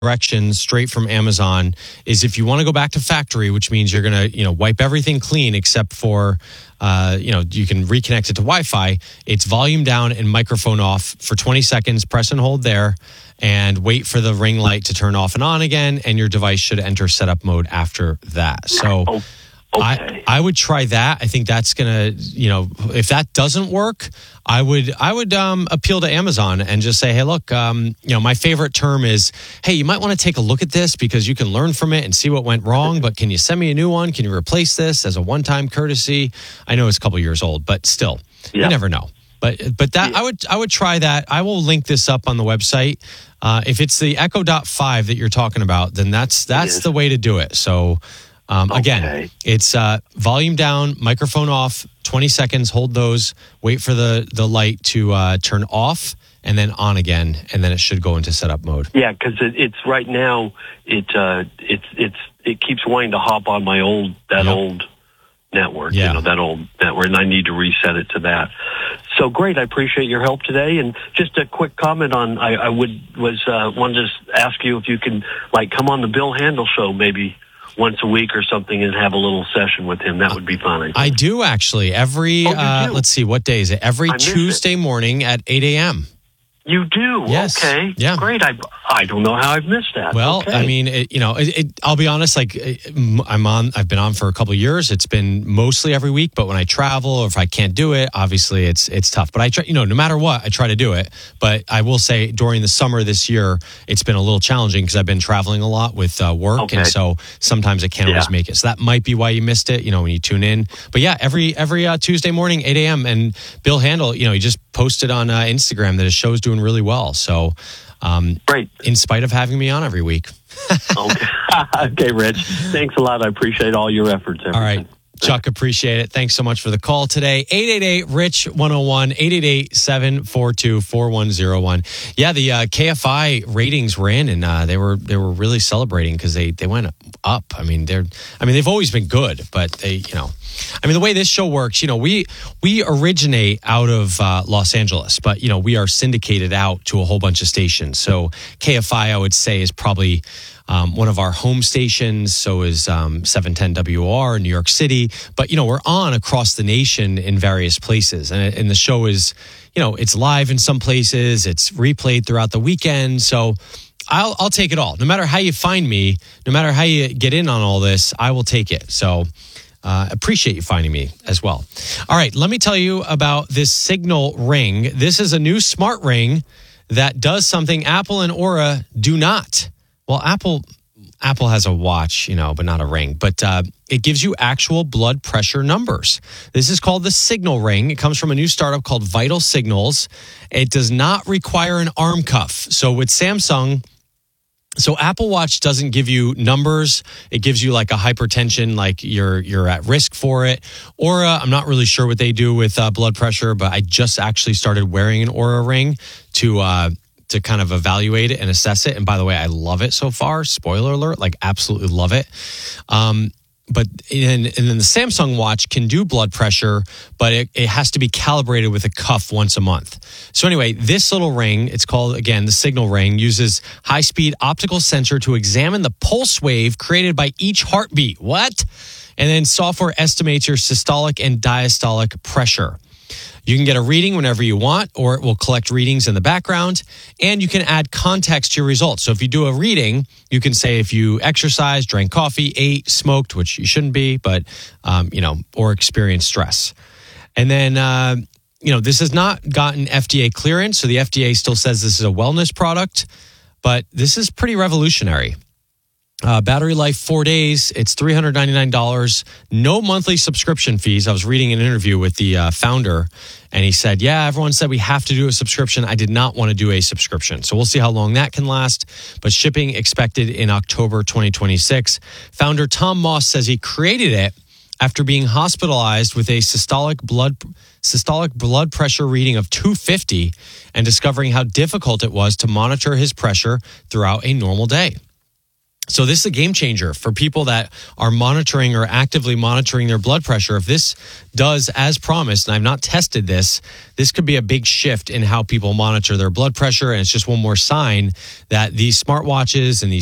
directions straight from Amazon is if you want to go back to factory, which means you're going to, wipe everything clean except for, you can reconnect it to Wi-Fi. It's volume down and microphone off for 20 seconds. Press and hold there and wait for the ring light to turn off and on again. And your device should enter setup mode after that. So Okay. I would try that. I think that's going to, if that doesn't work, I would appeal to Amazon and just say, hey, look, my favorite term is, hey, you might want to take a look at this because you can learn from it and see what went wrong. But can you send me a new one? Can you replace this as a one-time courtesy? I know it's a couple years old, but still, you never know. But that I would try that. I will link this up on the website. If it's the Echo Dot 5 that you're talking about, then that's the way to do it. So. Again, it's volume down, microphone off, 20 seconds, hold those, wait for the light to turn off and then on again, and then it should go into setup mode. Yeah, because it's right now, it keeps wanting to hop on my old network, that old network, and I need to reset it to that. So great, I appreciate your help today. And just a quick comment on, I wanted to ask you if you can come on the Bill Handel show maybe once a week or something and have a little session with him. That would be fun. I do actually. Every, let's see, what day is it? Every Tuesday morning at 8 a.m. You do? Yes. Okay. Yeah. Great. I don't know how I've missed that. Well, okay. I mean, I'll be honest, I've been on for a couple of years. It's been mostly every week, but when I travel or if I can't do it, obviously it's tough. But I try, no matter what, I try to do it. But I will say during the summer this year, it's been a little challenging because I've been traveling a lot with work. Okay. And so sometimes I can't always make it. So that might be why you missed it, when you tune in. But yeah, every Tuesday morning, 8 a.m. And Bill Handel, he just posted on Instagram that his show's doing really well. So, great. In spite of having me on every week. Okay, Rich. Thanks a lot. I appreciate all your efforts. All right. Chuck, appreciate it. Thanks so much for the call today. 888-RICH-101, 888-742-4101. Yeah, the KFI ratings were in, and they were really celebrating because they went up. I mean, they've always been good, but they, the way this show works, we originate out of Los Angeles, but we are syndicated out to a whole bunch of stations. So KFI, I would say, is probably one of our home stations. So is 710 WOR in New York City. But, we're on across the nation in various places. And the show is, it's live in some places. It's replayed throughout the weekend. So I'll take it all. No matter how you find me, no matter how you get in on all this, I will take it. So appreciate you finding me as well. All right, let me tell you about this Signal Ring. This is a new smart ring that does something Apple and Aura do not. Well, Apple has a watch, but not a ring. But it gives you actual blood pressure numbers. This is called the Signal Ring. It comes from a new startup called Vital Signals. It does not require an arm cuff. So with Samsung, Apple Watch doesn't give you numbers. It gives you like a hypertension, like you're at risk for it. Aura, I'm not really sure what they do with blood pressure, but I just actually started wearing an Aura ring to kind of evaluate it and assess it. And by the way, I love it so far. Spoiler alert, absolutely love it. But then the Samsung watch can do blood pressure, but it has to be calibrated with a cuff once a month. So anyway, this little ring, it's called, again, the Signal Ring, uses high-speed optical sensor to examine the pulse wave created by each heartbeat. What? And then software estimates your systolic and diastolic pressure. You can get a reading whenever you want, or it will collect readings in the background, and you can add context to your results. So if you do a reading, you can say if you exercised, drank coffee, ate, smoked, which you shouldn't be, but, or experienced stress. And then, this has not gotten FDA clearance, so the FDA still says this is a wellness product, but this is pretty revolutionary. Battery life, 4 days. It's $399. No monthly subscription fees. I was reading an interview with the founder, and he said, yeah, everyone said we have to do a subscription. I did not want to do a subscription. So we'll see how long that can last. But shipping expected in October 2026. Founder Tom Moss says he created it after being hospitalized with a systolic blood pressure reading of 250 and discovering how difficult it was to monitor his pressure throughout a normal day. So this is a game changer for people that are monitoring or actively monitoring their blood pressure. If this does as promised, and I've not tested this, this could be a big shift in how people monitor their blood pressure. And it's just one more sign that these smartwatches and these